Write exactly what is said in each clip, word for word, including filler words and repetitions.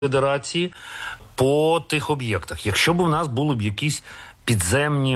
Федерації по тих об'єктах. Якщо б у нас були б якісь підземні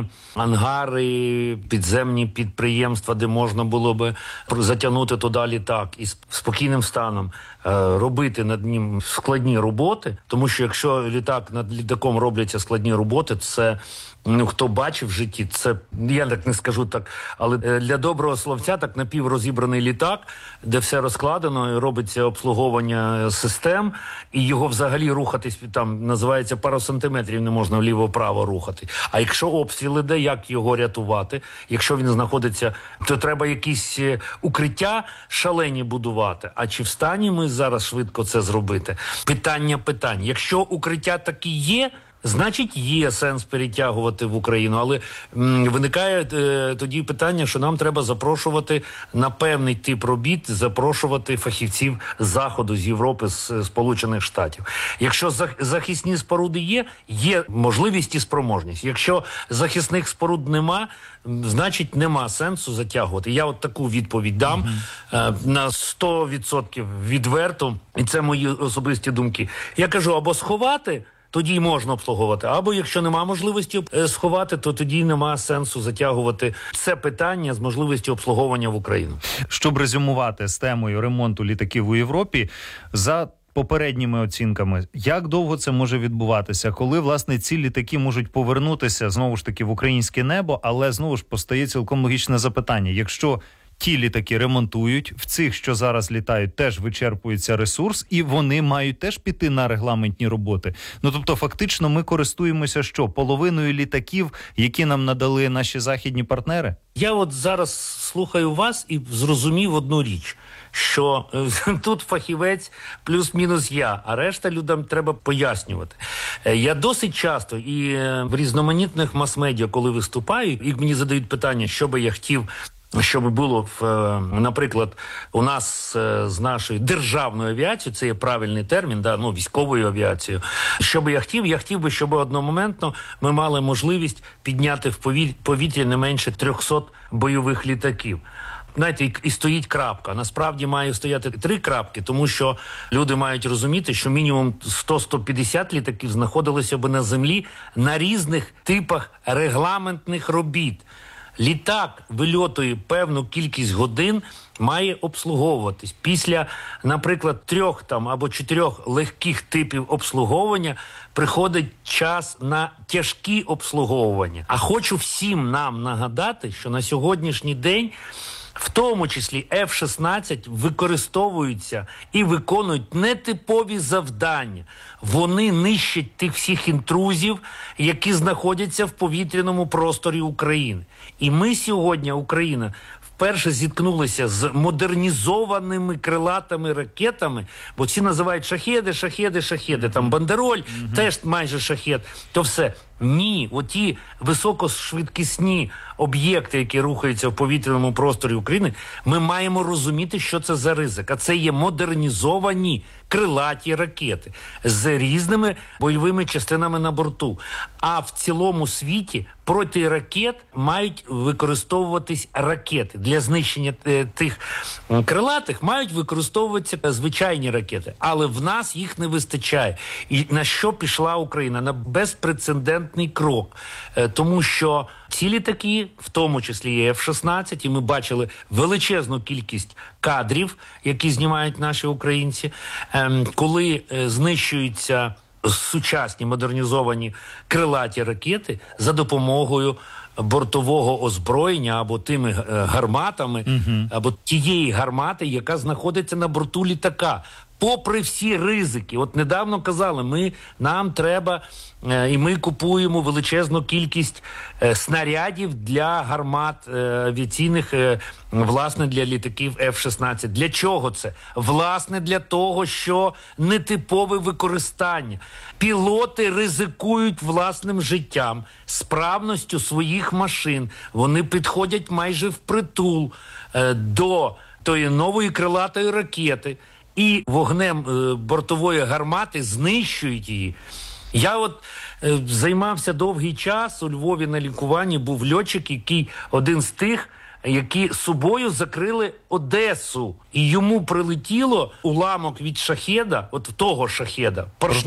ангари, підземні підприємства, де можна було б затягнути туди літак і з спокійним станом е, робити над ним складні роботи, тому що якщо літак над літаком робляться складні роботи, це, ну, хто бачив в житті, це, я так не скажу так, але для доброго словця так напіврозібраний літак, де все розкладено, і робиться обслуговування систем, і його взагалі рухатись, там, називається, пару сантиметрів не можна вліво-вправо рухати. А якщо обстріл іде, як його рятувати? Якщо він знаходиться, то треба якісь укриття шалені будувати. А чи в стані ми зараз швидко це зробити? Питання питань. Якщо укриття такі є, значить, є сенс перетягувати в Україну, але м, виникає е, тоді питання, що нам треба запрошувати на певний тип робіт, запрошувати фахівців з Заходу, з Європи, з Сполучених Штатів. Якщо захисні споруди є, є можливість і спроможність. Якщо захисних споруд нема, значить, нема сенсу затягувати. Я от таку відповідь дам mm-hmm. е, на сто відсотків відверто, і це мої особисті думки. Я кажу, або сховати, тоді можна обслуговувати. Або якщо нема можливості сховати, то тоді нема сенсу затягувати це питання з можливістю обслуговування в Україну. Щоб резюмувати з темою ремонту літаків у Європі, за попередніми оцінками, як довго це може відбуватися? Коли, власне, ці літаки можуть повернутися, знову ж таки, в українське небо, але, знову ж, постає цілком логічне запитання. Якщо ті літаки ремонтують, в цих, що зараз літають, теж вичерпується ресурс, і вони мають теж піти на регламентні роботи. Ну, тобто, фактично, ми користуємося що? Половиною літаків, які нам надали наші західні партнери? Я от зараз слухаю вас і зрозумів одну річ, що е, тут фахівець плюс-мінус я, а решта людям треба пояснювати. Е, я досить часто і е, в різноманітних мас-медіа, коли виступаю, і мені задають питання, що би я хотів, щоб було, в, наприклад, у нас з нашою державною авіацією, це є правильний термін, да, ну, військовою авіацією. Що би я хотів? Я хотів би, щоб одномоментно ми мали можливість підняти в повітря не менше трьохсот бойових літаків. Знаєте, і стоїть крапка. Насправді має стояти три крапки, тому що люди мають розуміти, що мінімум сто - сто п'ятдесят літаків знаходилися б на землі на різних типах регламентних робіт. Літак вильотує певну кількість годин, має обслуговуватись. Після, наприклад, трьох там або чотирьох легких типів обслуговування приходить час на тяжкі обслуговування. А хочу всім нам нагадати, що на сьогоднішній день в тому числі еф шістнадцять використовуються і виконують нетипові завдання. Вони нищать тих всіх інтрузів, які знаходяться в повітряному просторі України. І ми сьогодні, Україна, вперше зіткнулися з модернізованими крилатими ракетами, бо ці називають шахеди, шахеди, шахеди. Там бандероль, mm-hmm. теж майже шахед. То все. Ні, оті високошвидкісні об'єкти, які рухаються в повітряному просторі України, ми маємо розуміти, що це за ризик. А це є модернізовані крилаті ракети з різними бойовими частинами на борту. А в цілому світі проти ракет мають використовуватись ракети. Для знищення тих крилатих мають використовуватися звичайні ракети. Але в нас їх не вистачає. І на що пішла Україна? На безпрецедентний крок. Тому що ці літаки, в тому числі і еф шістнадцять, і ми бачили величезну кількість кадрів, які знімають наші українці, коли знищуються сучасні модернізовані крилаті ракети за допомогою бортового озброєння або тими гарматами, uh-huh. або тієї гармати, яка знаходиться на борту літака. Попри всі ризики, от недавно казали, ми, нам треба, е, і ми купуємо величезну кількість е, снарядів для гармат е, авіаційних, е, власне, для літаків еф шістнадцять. Для чого це? Власне, для того, що нетипове використання. Пілоти ризикують власним життям, справністю своїх машин. Вони підходять майже впритул е, до тої нової крилатої ракети, і вогнем е, бортової гармати знищують її. Я от е, займався довгий час у Львові на лікуванні, був льотчик, який один з тих, які собою закрили Одесу. І йому прилетіло уламок від шахеда, от того шахеда,